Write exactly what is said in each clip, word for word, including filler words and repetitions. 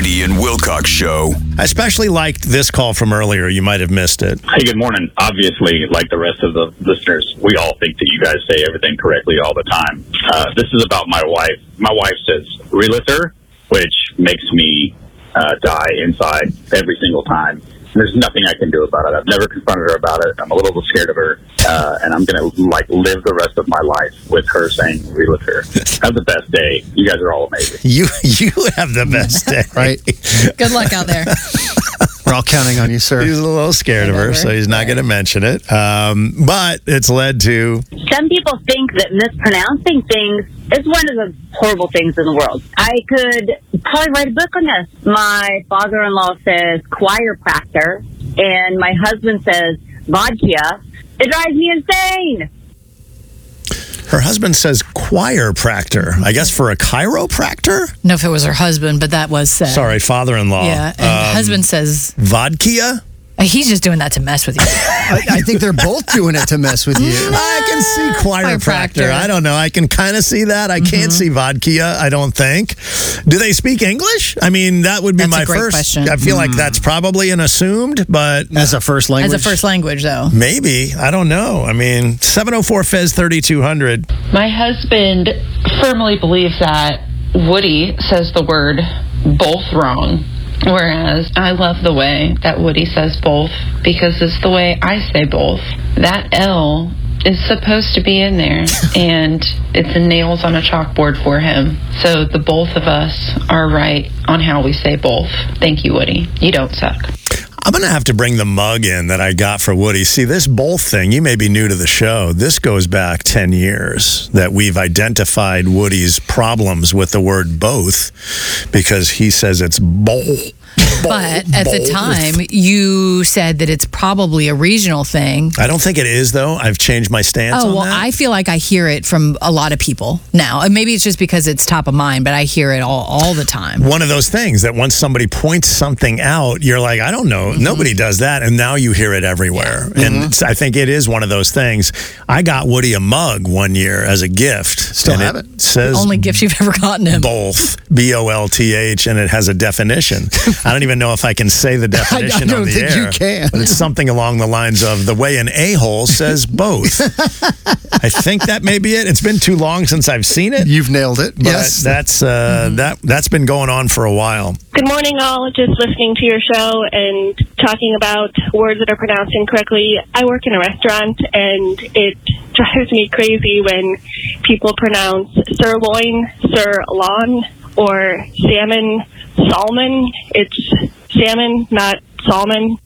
Woody and Wilcox Show. I especially liked this call from earlier. You might have missed it. Hey, good morning. Obviously, like the rest of the listeners, we all think that you guys say everything correctly all the time. Uh, this is about my wife. My wife says realtor, which makes me uh, die inside every single time. There's nothing I can do about it. I've never confronted her about it. I'm a little scared of her, uh, and I'm going to like live the rest of my life with her saying realtor. Have the best day. You guys are all amazing. You you have the best day. Right. Good luck out there. We're all counting on you, sir. He's a little scared of her, so he's not going to mention it. Um, but it's led to... Some people think that mispronouncing things is one of the horrible things in the world. I could probably write a book on this. My father-in-law says chiropractor, and my husband says vodka. It drives me insane. Her husband says choirpractor. I guess for a chiropractor? No, if it was her husband, but that was said. Sorry, father-in-law. Yeah, and Um, husband says... Vodka? He's just doing that to mess with you. I, I think they're both doing it to mess with you. I can see chiropractor. Chiropractor. I don't know. I can kind of see that. I can't see vodka, I don't think. Do they speak English? I mean, that would be That's a my great first. question. I feel like that's probably an assumed, but As a first language. As a first language, though. maybe. I don't know. I mean, seven oh four Fez thirty-two hundred. My husband firmly believes that Woody says the word both wrong, whereas I love the way that Woody says both because it's the way I say both. That L is supposed to be in there, and it's nails on a chalkboard for him. So the both of us are right on how we say both. Thank you, Woody. You don't suck. I'm going to have to bring the mug in that I got for Woody. See, this both thing, you may be new to the show. This goes back ten years that we've identified Woody's problems with the word both because he says it's both. But at the time, you said that it's probably a regional thing. I don't think it is, though. I've changed my stance Oh, on well, that. I feel like I hear it from a lot of people now. And maybe it's just because it's top of mind, but I hear it all, all the time. One of those things that once somebody points something out, you're like, I don't know. Mm-hmm. Nobody does that. And now you hear it everywhere. Mm-hmm. And it's, I think it is one of those things. I got Woody a mug one year as a gift. Still and have it. it? Says The only gift you've ever gotten him. both. B O L T H. And it has a definition. I don't even know if I can say the definition I don't on the think air. you can. But it's something along the lines of the way an a-hole says both. I think that may be it. It's been too long since I've seen it. You've nailed it. But Yes. that's uh, Mm-hmm. that that's been going on for a while. Good morning, all. Just listening to your show and talking about words that are pronounced incorrectly. I work in a restaurant, and it drives me crazy when people pronounce sirloin, sirloin, or salmon, salmon. It's salmon, not salmon.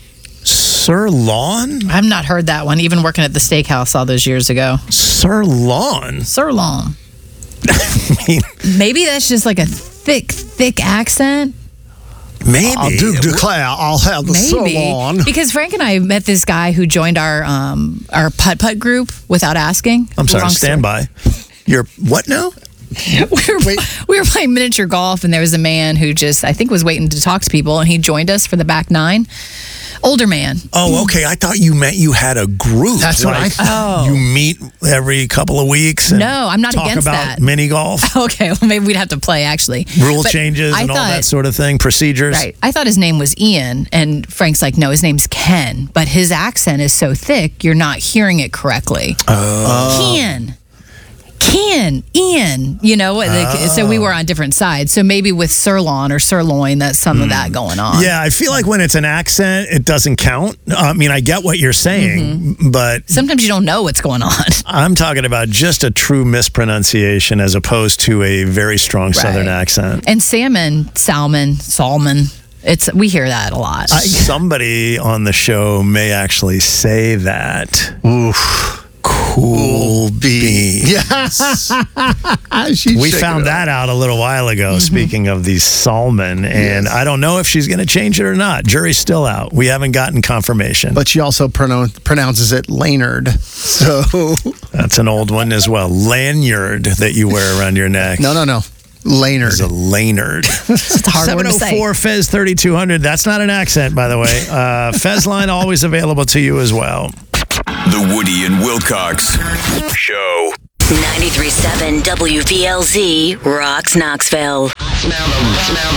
Sirloin? I've not heard that one, even working at the steakhouse all those years ago. Sirloin? Sirloin. I mean, Maybe that's just like a thick, thick accent. maybe. I do declare I'll have the Maybe. sirloin. Because Frank and I met this guy who joined our um, our putt-putt group without asking. I'm sorry, Wrong stand by. You're what now? we were, we were playing miniature golf, and there was a man who just, I think, was waiting to talk to people, and he joined us for the back nine. Older man. Oh, okay. I thought you meant you had a group. That's what I like thought. You meet every couple of weeks. And No, I'm not talk against about that. mini golf, Okay, well, maybe we'd have to play, actually. rule But changes, I and all thought- that sort of thing, procedures. Right. I thought his name was Ian, and Frank's like, no, his name's Ken. But his accent is so thick, you're not hearing it correctly. Oh. Ken. Ken. Ian. You know, like, so we were on different sides. So maybe with sirloin or sirloin, that's some of that going on. Yeah, I feel like when it's an accent, it doesn't count. I mean, I get what you're saying, Mm-hmm. but Sometimes you don't know what's going on. I'm talking about just a true mispronunciation as opposed to a very strong Southern Right. accent. And salmon, salmon, salmon. It's we hear that a lot. I, somebody on the show may actually say that. Oof. Cool beans. Yes. We found that out a little while ago, speaking of these salmon, and Yes. I don't know if she's going to change it or not. Jury's still out. We haven't gotten confirmation. But she also pronoun- pronounces it Laynard. So, That's an old one as well. Lanyard that you wear around your neck. no, no, no. Laynard. It's a Laynard. It's a hard word to say. seven oh four Fez thirty-two hundred. That's not an accent, by the way. Uh, Fez line always available to you as well. The Woody and Wilcox Show. ninety-three point seven W V L Z rocks Knoxville. Now the